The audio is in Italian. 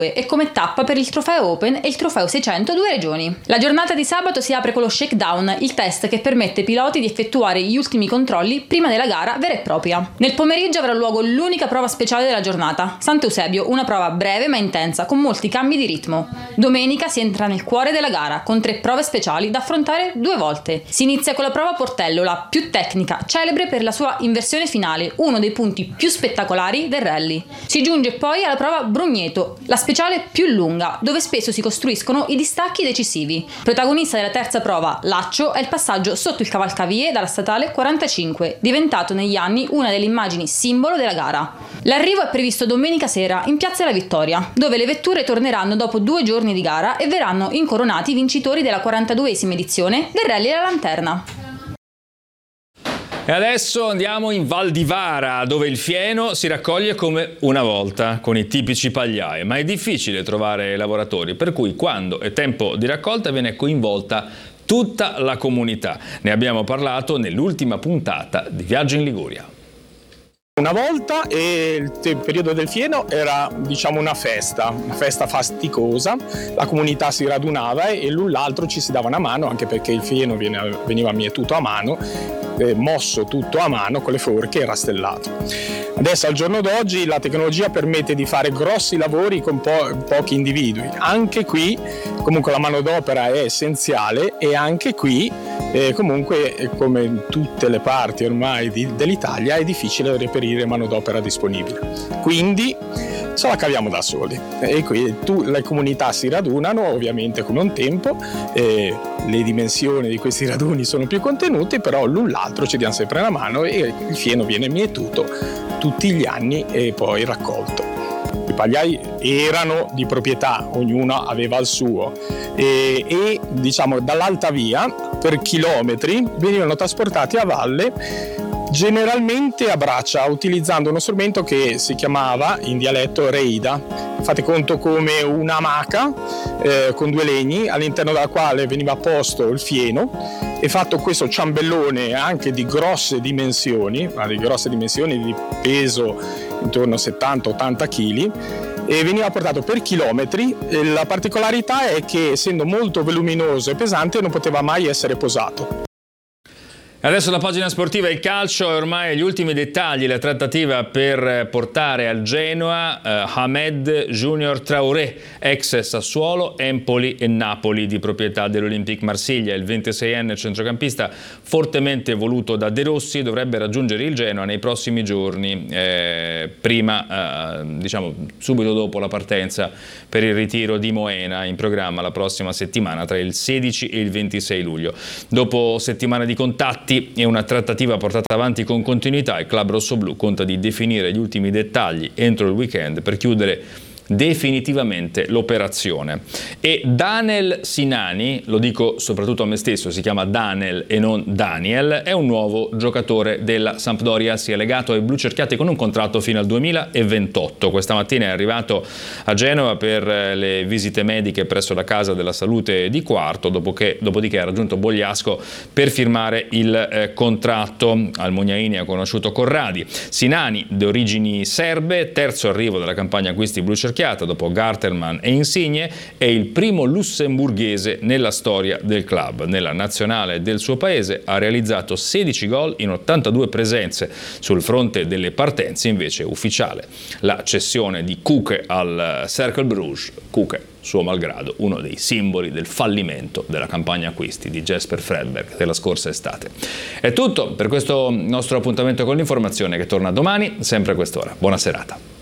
e come tappa per il trofeo Open e il trofeo 600 due regioni. La giornata di sabato si apre con lo shakedown, il test che permette ai piloti di effettuare gli ultimi controlli prima della gara vera e propria. Nel pomeriggio avrà luogo l'unica prova speciale della giornata, Sant'Eusebio, una prova breve ma intensa con molti cambi di ritmo. Domenica si entra nel cuore della gara con 3 prove speciali da affrontare 2 volte. Si inizia con la prova Portello, la più tecnica, celebre per la sua inversione finale, uno dei punti più spettacolari del rally. Si giunge poi alla prova Brugneto, la speciale più lunga, dove spesso si costruiscono i distacchi decisivi. Protagonista della terza prova, Laccio, è il passaggio sotto il cavalcavie dalla statale 45, diventato negli anni una delle immagini simbolo della gara. L'arrivo è previsto domenica sera in Piazza della Vittoria, dove le vetture torneranno dopo 2 giorni di gara e verranno incoronati i vincitori della 42esima edizione del Rally della Lanterna. E adesso andiamo in Val di Vara, dove il fieno si raccoglie come una volta con i tipici pagliai, ma è difficile trovare lavoratori, per cui quando è tempo di raccolta viene coinvolta tutta la comunità. Ne abbiamo parlato nell'ultima puntata di Viaggio in Liguria. Una volta il periodo del fieno era una festa faticosa, la comunità si radunava e l'un l'altro ci si dava una mano, anche perché il fieno veniva mietuto a mano, mosso tutto a mano con le forche e rastellato. Adesso al giorno d'oggi la tecnologia permette di fare grossi lavori con pochi individui. Anche qui comunque la manodopera è essenziale e anche qui comunque come in tutte le parti ormai dell'Italia è difficile reperire manodopera disponibile. Quindi ce la caviamo da soli e qui le comunità si radunano ovviamente come un tempo, le dimensioni di questi raduni sono più contenute, però l'un l'altro ci diamo sempre una mano e il fieno viene mietuto tutti gli anni e poi raccolto. I pagliai erano di proprietà, ognuno aveva il suo e dall'alta via per chilometri venivano trasportati a valle, generalmente a braccia, utilizzando uno strumento che si chiamava in dialetto reida. Fate conto come un'amaca con 2 legni all'interno della quale veniva posto il fieno e fatto questo ciambellone anche di grosse dimensioni di peso intorno a 70-80 kg e veniva portato per chilometri. La particolarità è che essendo molto voluminoso e pesante non poteva mai essere posato. Adesso la pagina sportiva e il calcio e ormai gli ultimi dettagli, la trattativa per portare al Genoa Ahmed Junior Traoré, ex Sassuolo, Empoli e Napoli di proprietà dell'Olympique Marsiglia. Il 26enne centrocampista fortemente voluto da De Rossi dovrebbe raggiungere il Genoa nei prossimi giorni, subito dopo la partenza per il ritiro di Moena in programma la prossima settimana tra il 16 e il 26 luglio. Dopo settimane di contatti e una trattativa portata avanti con continuità, il club rossoblù conta di definire gli ultimi dettagli entro il weekend per chiudere definitivamente l'operazione. E Daniel Sinani, lo dico soprattutto a me stesso, si chiama Daniel e non Daniel, è un nuovo giocatore della Sampdoria, si è legato ai blucerchiati con un contratto fino al 2028. Questa mattina è arrivato a Genova per le visite mediche presso la Casa della Salute di Quarto, dopodiché ha raggiunto Bogliasco per firmare il contratto. Al Mognaini ha conosciuto Corradi. Sinani, di origini serbe, terzo arrivo della campagna acquisti blucerchiati dopo Gartelman e Insigne, è il primo lussemburghese nella storia del club. Nella nazionale del suo paese ha realizzato 16 gol in 82 presenze. Sul fronte delle partenze invece è ufficiale la cessione di Kuke al Cercle Bruges. Kuke, suo malgrado, uno dei simboli del fallimento della campagna acquisti di Jesper Fredberg della scorsa estate. È tutto per questo nostro appuntamento con l'informazione che torna domani, sempre a quest'ora. Buona serata.